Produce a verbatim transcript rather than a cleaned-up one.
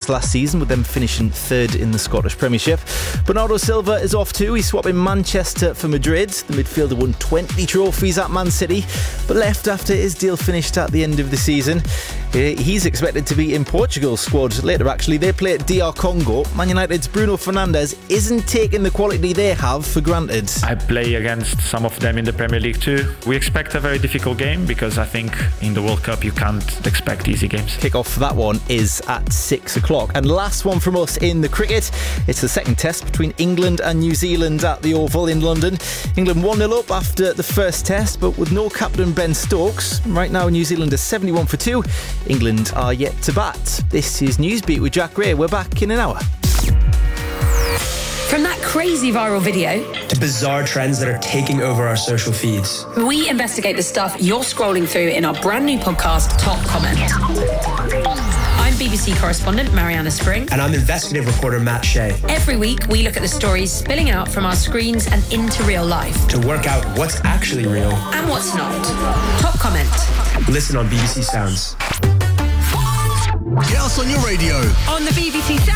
last season, with them finishing third in the Scottish Premiership. Bernardo Silva is off too. He's swapping Manchester for Madrid. The midfielder won twenty trophies at Man City, but left after his deal finished at the end of the season. He's expected to be in Portugal's squad later, actually. They play at D R Congo. Man United's Bruno Fernandes isn't taking the quality they have for granted. I play against some of them in the Premier League too. We expect a very difficult game because I think in the World Cup you can't expect easy games. Kick-off for that one is at six o'clock. And last one from us in the cricket. It's the second test between England and New Zealand at the Oval in London. England one nil up after the first test, but with no captain Ben Stokes. Right now New Zealand is seventy-one for two. England are yet to bat. This is Newsbeat with Jack Gray. We're back in an hour. From that crazy viral video to bizarre trends that are taking over our social feeds, we investigate the stuff you're scrolling through in our brand new podcast, Top Comment. I'm B B C correspondent Mariana Spring. And I'm investigative reporter Matt Shea. Every week we look at the stories spilling out from our screens and into real life to work out what's actually real and what's not. Top Comment. Listen on B B C Sounds. Get us on your radio. On the B B C